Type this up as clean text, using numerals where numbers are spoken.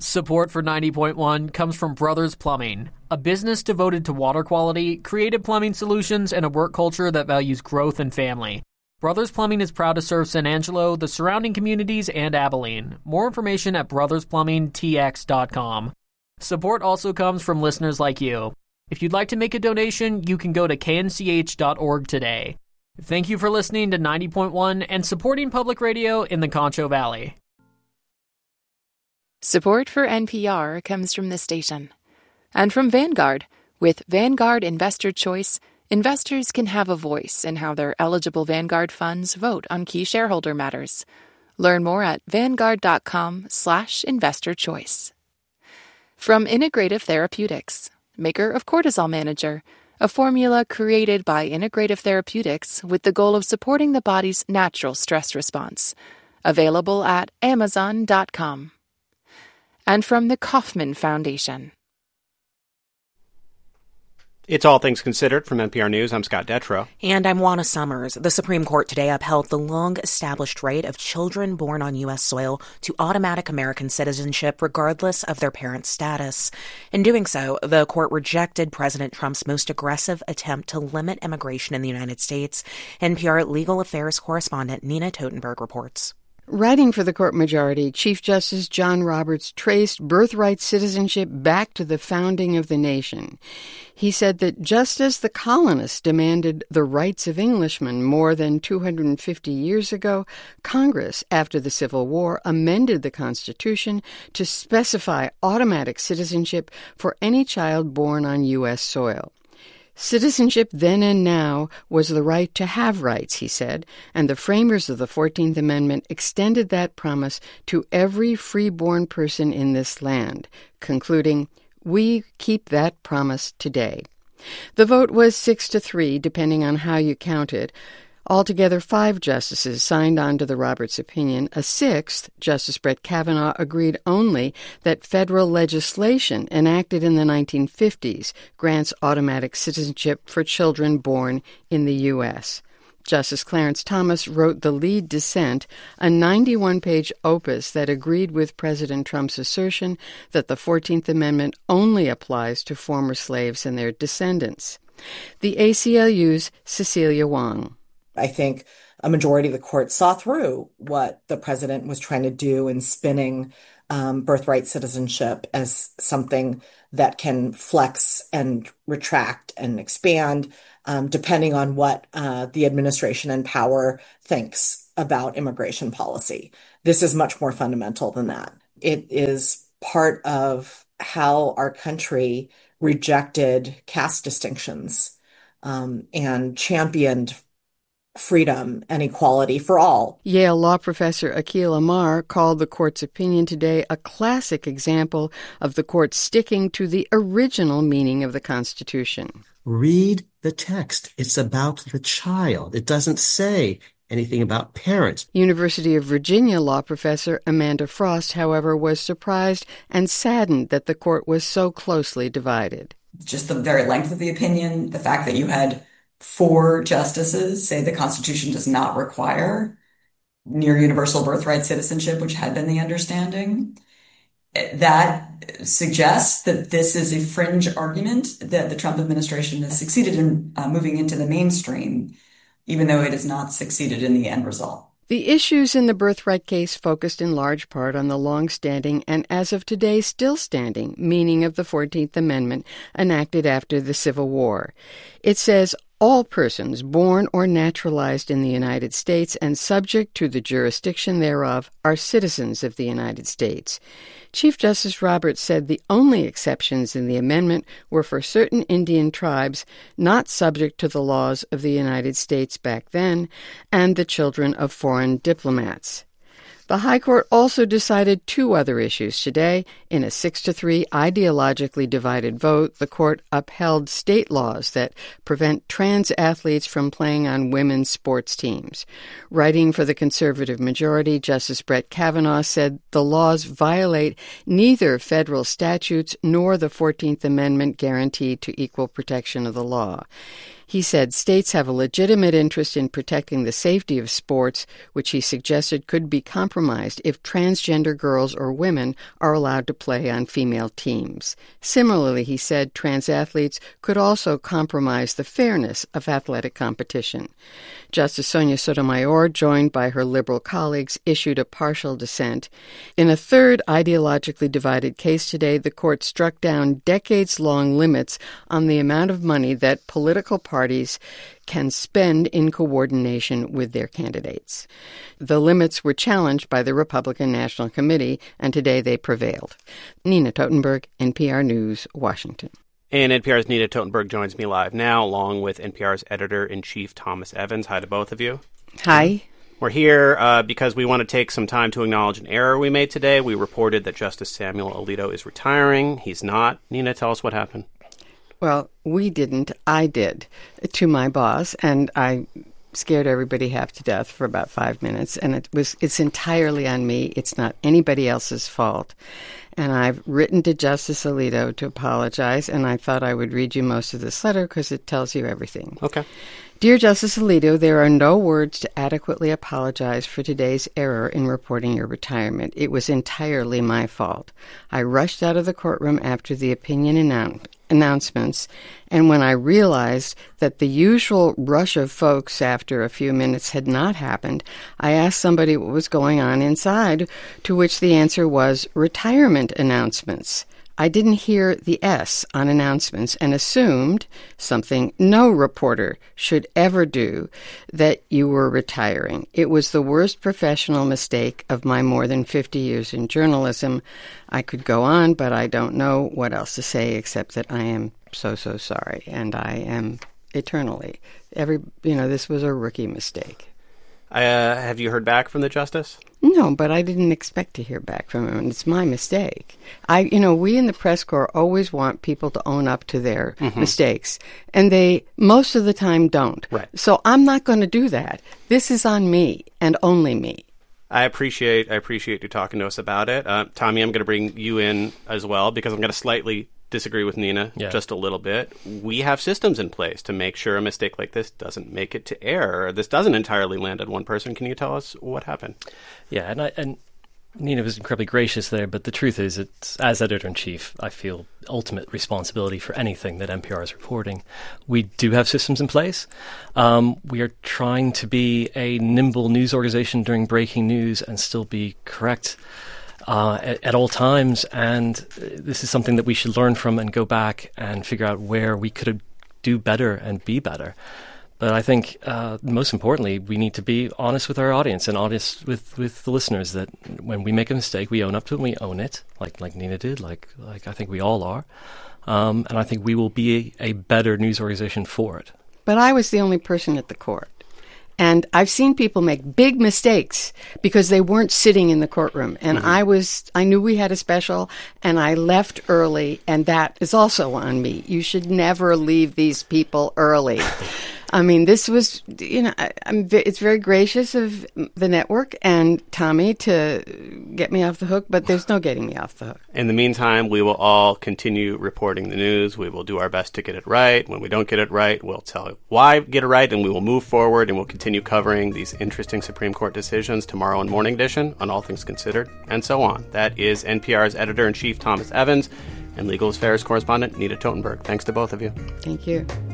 Support for 90.1 comes from Brothers Plumbing, a business devoted to water quality, creative plumbing solutions, and a work culture that values growth and family. Brothers Plumbing is proud to serve San Angelo, the surrounding communities, and Abilene. More information at brothersplumbingtx.com. Support also comes from listeners like you. If you'd like to make a donation, you can go to knch.org today. Thank you for listening to 90.1 and supporting public radio in the Concho Valley. Support for NPR comes from this station. And from Vanguard. With Vanguard Investor Choice, investors can have a voice in how their eligible Vanguard funds vote on key shareholder matters. Learn more at vanguard.com/investorchoice. From Integrative Therapeutics, maker of Cortisol Manager, a formula created by Integrative Therapeutics with the goal of supporting the body's natural stress response. Available at amazon.com. And from the Kauffman Foundation. It's All Things Considered from NPR News. I'm Scott Detrow. And I'm Juana Summers. The Supreme Court today upheld the long-established right of children born on U.S. soil to automatic American citizenship regardless of their parents' status. In doing so, the court rejected President Trump's most aggressive attempt to limit immigration in the United States. NPR legal affairs correspondent Nina Totenberg reports. Writing for the court majority, Chief Justice John Roberts traced birthright citizenship back to the founding of the nation. He said that just as the colonists demanded the rights of Englishmen more than 250 years ago, Congress, after the Civil War, amended the Constitution to specify automatic citizenship for any child born on U.S. soil. Citizenship then and now was the right to have rights, he said, and the framers of the 14th Amendment extended that promise to every free-born person in this land, concluding, "We keep that promise today." The vote was 6-3, depending on how you count it. Altogether, 5 justices signed on to the Roberts opinion. A 6th, Justice Brett Kavanaugh, agreed only that federal legislation enacted in the 1950s grants automatic citizenship for children born in the U.S. Justice Clarence Thomas wrote the lead dissent, a 91-page opus that agreed with President Trump's assertion that the 14th Amendment only applies to former slaves and their descendants. The ACLU's Cecilia Wong. I think a majority of the court saw through what the president was trying to do in spinning birthright citizenship as something that can flex and retract and expand depending on what the administration in power thinks about immigration policy. This is much more fundamental than that. It is part of how our country rejected caste distinctions and championed freedom and equality for all. Yale law professor Akhil Amar called the court's opinion today a classic example of the court sticking to the original meaning of the Constitution. Read the text. It's about the child. It doesn't say anything about parents. University of Virginia law professor Amanda Frost, however, was surprised and saddened that the court was so closely divided. Just the very length of the opinion, the fact that you had 4 justices say the Constitution does not require near universal birthright citizenship, which had been the understanding. That suggests that this is a fringe argument that the Trump administration has succeeded in moving into the mainstream, even though it has not succeeded in the end result. The issues in the birthright case focused in large part on the long-standing and as of today still standing meaning of the 14th Amendment enacted after the Civil War. It says all persons born or naturalized in the United States and subject to the jurisdiction thereof are citizens of the United States. Chief Justice Roberts said the only exceptions in the amendment were for certain Indian tribes not subject to the laws of the United States back then and the children of foreign diplomats. The High Court also decided 2 other issues today. In a 6-3 ideologically divided vote, the court upheld state laws that prevent trans athletes from playing on women's sports teams. Writing for the conservative majority, Justice Brett Kavanaugh said the laws violate neither federal statutes nor the 14th Amendment guarantee to equal protection of the law. He said states have a legitimate interest in protecting the safety of sports, which he suggested could be compromised if transgender girls or women are allowed to play on female teams. Similarly, he said trans athletes could also compromise the fairness of athletic competition. Justice Sonia Sotomayor, joined by her liberal colleagues, issued a partial dissent. In a third ideologically divided case today, the court struck down decades-long limits on the amount of money that political parties can spend in coordination with their candidates. The limits were challenged by the Republican National Committee, and today they prevailed. Nina Totenberg, NPR News, Washington. And NPR's Nina Totenberg joins me live now, along with NPR's editor-in-chief, Thomas Evans. Hi to both of you. Hi. We're here because we want to take some time to acknowledge an error we made today. We reported that Justice Samuel Alito is retiring. He's not. Nina, tell us what happened. Well, we didn't. I did, to my boss, and I scared everybody half to death for about 5 minutes, and it's entirely on me. It's not anybody else's fault. And I've written to Justice Alito to apologize, and I thought I would read you most of this letter because it tells you everything. Okay. Dear Justice Alito, there are no words to adequately apologize for today's error in reporting your retirement. It was entirely my fault. I rushed out of the courtroom after the opinion announcements, and when I realized that the usual rush of folks after a few minutes had not happened, I asked somebody what was going on inside, to which the answer was retirement announcements. I didn't hear the S on announcements and assumed, something no reporter should ever do, that you were retiring. It was the worst professional mistake of my more than 50 years in journalism. I could go on, but I don't know what else to say except that I am so sorry, and I am eternally. This was a rookie mistake. Have you heard back from the justice? No, but I didn't expect to hear back from him, and it's my mistake. We in the press corps always want people to own up to their mistakes, and they most of the time don't. Right. So I'm not going to do that. This is on me and only me. I appreciate you talking to us about it. Tommy, I'm going to bring you in as well because I'm going to slightly disagree with Nina just a little bit. We have systems in place to make sure a mistake like this doesn't make it to air. This doesn't entirely land on one person. Can you tell us what happened? Yeah, and Nina was incredibly gracious there, but the truth is, it's, as editor-in-chief, I feel ultimate responsibility for anything that NPR is reporting. We do have systems in place. We are trying to be a nimble news organization during breaking news and still be correct at all times, and this is something that we should learn from and go back and figure out where we could do better and be better. But I think most importantly, we need to be honest with our audience and honest with the listeners that when we make a mistake, we own up to it and we own it, like Nina did, like I think we all are. And I think we will be a better news organization for it. But I was the only person at the court. And I've seen people make big mistakes because they weren't sitting in the courtroom. And I knew we had a special, and I left early, and that is also on me. You should never leave these people early. I mean, this was, it's very gracious of the network and Tommy to get me off the hook, but there's no getting me off the hook. In the meantime, we will all continue reporting the news. We will do our best to get it right. When we don't get it right, we'll tell why get it right, and we will move forward, and we'll continue covering these interesting Supreme Court decisions tomorrow on Morning Edition, on All Things Considered, and so on. That is NPR's editor-in-chief, Thomas Evans, and legal affairs correspondent, Nina Totenberg. Thanks to both of you. Thank you.